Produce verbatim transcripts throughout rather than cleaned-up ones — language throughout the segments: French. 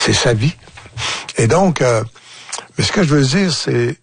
c'est sa vie. Et donc, euh, mais ce que je veux dire, c'est,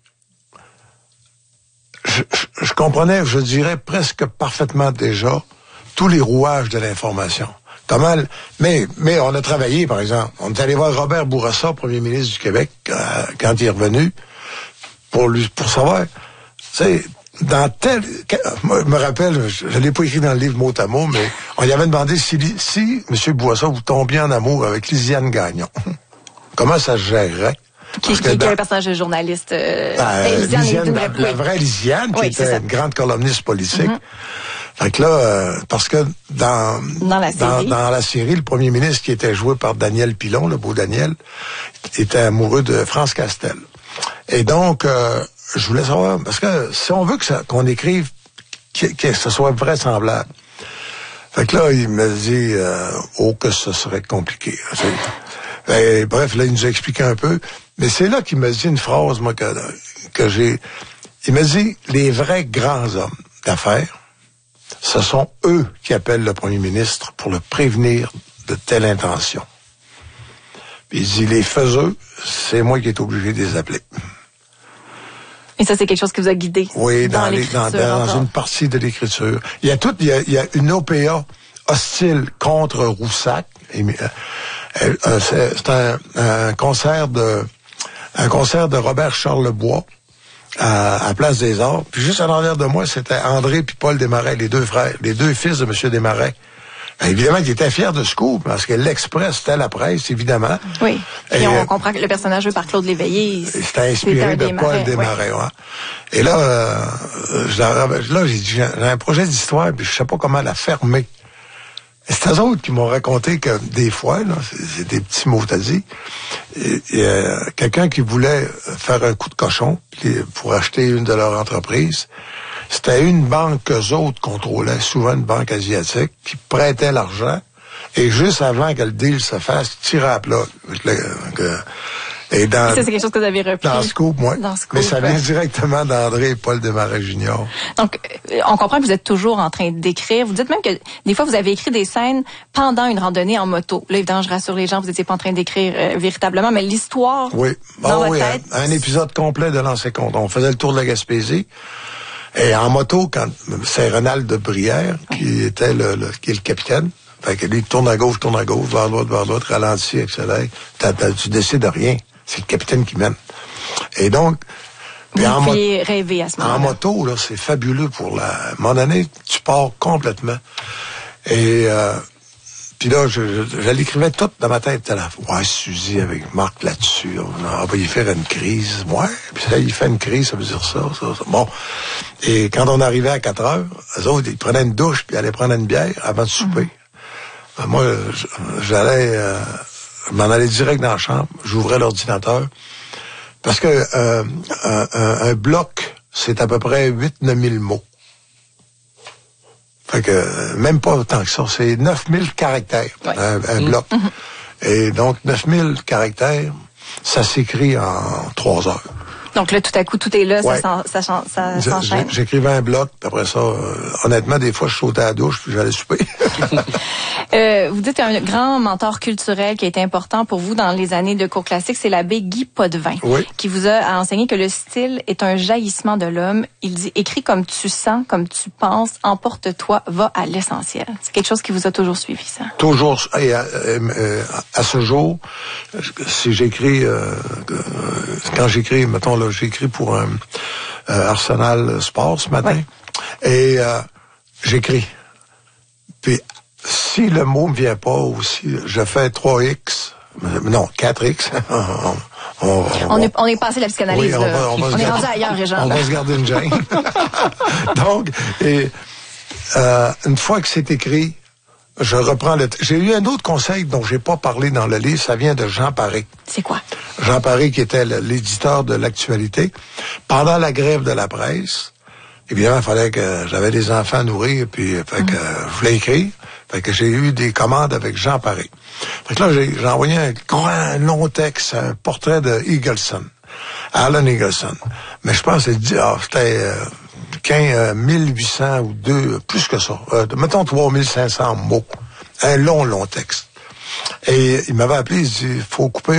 je, je, je comprenais, je dirais presque parfaitement déjà, tous les rouages de l'information. Comment, mais, mais on a travaillé, par exemple. On est allé voir Robert Bourassa, premier ministre du Québec, euh, quand il est revenu, pour lui, pour savoir, tu sais, dans tel, moi, je me rappelle, je, je l'ai pas écrit dans le livre mot à mot, mais on lui avait demandé si, si M. Bourassa, vous tombiez en amour avec Lisiane Gagnon. Comment ça se gérerait? Qui, qui, dans, qui est un personnage de journaliste. Euh, ben, Lisiane, Lisiane la, la vraie Lisiane, qui oui, était une grande columniste politique. Mm-hmm. Fait que là, euh, parce que dans dans la, dans, dans la série, le premier ministre qui était joué par Daniel Pilon, le beau Daniel, était amoureux de France Castel. Et donc, euh, je voulais savoir, parce que si on veut que ça, qu'on écrive, que, que ce soit vraisemblable. Fait que là, il me dit, euh, oh, que ce serait compliqué. Et, bref, là, il nous a expliqué un peu. Mais c'est là qu'il m'a dit une phrase, moi, que, que j'ai... Il m'a dit, les vrais grands hommes d'affaires, ce sont eux qui appellent le premier ministre pour le prévenir de telle intention. Puis il dit, les faiseux, c'est moi qui est obligé de les appeler. Et ça, c'est quelque chose qui vous a guidé. Oui, dans, dans, les, dans, dans une partie de l'écriture. Il y a tout, il y a, il y a une O P A hostile contre Roussac. Et, euh, euh, c'est un, un concert de, un concert de Robert Charlebois à, à Place des Arts. Puis juste en arrière de moi, c'était André puis Paul Desmarais, les deux frères, les deux fils de M. Desmarais. Ben, évidemment, il était fier de ce coup, parce que l'Express, c'était la presse, évidemment. Oui. Et, et on euh, comprend que le personnage joué par Claude Léveillé, c'était inspiré de Paul Desmarais, ouais. Et là, euh, je, là, j'ai dit, j'ai un projet d'histoire, puis je sais pas comment la fermer. Et c'est eux autres qui m'ont raconté que des fois, là, c'est, c'est des petits mots t'as dit, et, et, euh, quelqu'un qui voulait faire un coup de cochon pour acheter une de leurs entreprises, c'était une banque qu'eux autres contrôlaient, souvent une banque asiatique, qui prêtait l'argent, et juste avant que le deal se fasse, tirait à plat. Et dans, ça, c'est quelque chose que vous avez repris. Dans Scoop, moi. Dans Scoop, mais ça vient ouais. directement d'André et Paul Desmarais junior. Donc, on comprend que vous êtes toujours en train d'écrire. Vous dites même que des fois, vous avez écrit des scènes pendant une randonnée en moto. Là, évidemment, je rassure les gens, vous n'étiez pas en train d'écrire euh, véritablement, mais l'histoire oui. dans oh, votre oui, tête... Un, un épisode complet de Lancer Compte. On faisait le tour de la Gaspésie. Et en moto, quand c'est Ronald de Brière, qui oui. était le, le, qui est le capitaine. Fait que lui, il tourne à gauche, tourne à gauche, vers l'autre, vers l'autre, ralentit, accélère. T'as, t'as, tu décides de rien. C'est le capitaine qui mène. Et donc, vous en pouviez mo- rêver à ce moment-là. En moto, là, c'est fabuleux pour la. À un moment donné, tu pars complètement. Et euh, puis là, je, je, je l'écrivais tout dans ma tête. Là, ouais, Suzy avec Marc là-dessus. On va y faire une crise. Ouais. Puis ça, il fait une crise, ça veut dire ça, ça, ça. Bon. Et quand on arrivait à quatre heures, eux autres, ils prenaient une douche puis allaient prendre une bière avant de souper. Mm-hmm. Moi, j'allais. Euh, Je m'en allais direct dans la chambre, j'ouvrais l'ordinateur, parce que euh, un, un, un bloc, c'est à peu près huit à neuf mille mots. Fait que, même pas autant que ça, c'est neuf mille caractères, ouais. un, un mmh. bloc. Mmh. Et donc, neuf mille caractères, ça s'écrit en trois heures. Donc là, tout à coup, tout est là, ouais. ça, ça, ça, ça je, s'enchaîne. J'écrivais un bloc, puis après ça, euh, honnêtement, des fois, je sautais à la douche, puis j'allais souper. euh, vous dites un grand mentor culturel qui a été important pour vous dans les années de cours classiques, c'est l'abbé Guy Potvin, oui. qui vous a enseigné que le style est un jaillissement de l'homme. Il dit, écris comme tu sens, comme tu penses, emporte-toi, va à l'essentiel. C'est quelque chose qui vous a toujours suivi, ça? Toujours. Et à, euh, à ce jour, si j'écris, euh, quand j'écris, mettons, là, j'écris pour un euh, Arsenal Sport ce matin, oui. et euh, j'écris. Puis, si le mot me vient pas aussi, je fais trois X, non, quatre X. on, on, on, est, on est passé la psychanalyse. Oui, on, va, on, va on est rendu ailleurs, Régent. On va se garder une gêne. Donc, et, euh, une fois que c'est écrit, je reprends le... T- J'ai eu un autre conseil dont j'ai pas parlé dans le livre, ça vient de Jean Paré. C'est quoi? Jean Paré, qui était l'éditeur de l'Actualité. Pendant la grève de la presse, évidemment, il fallait que j'avais des enfants à nourrir, puis fait que mmh. je voulais écrire. Fait que j'ai eu des commandes avec Jean Paré. Fait que là, j'ai, j'ai envoyé un grand long texte, un portrait de Eagleson, Alan Eagleson. Mais je pense que c'était, ah, c'était euh, quinze, euh, mille huit cents ou deux, plus que ça. Euh, mettons trois mille cinq cents mots. Un long, long texte. Et il m'avait appelé, il dit, faut couper